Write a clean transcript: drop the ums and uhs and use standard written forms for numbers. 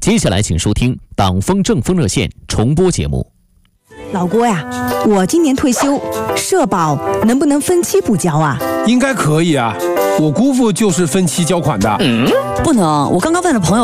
接下来请收听党风政风热线重播节目。 老郭呀，我今年退休，社保能不能分期补交啊？ 应该可以啊，我姑父就是分期交款的。 不能，我刚刚问了朋友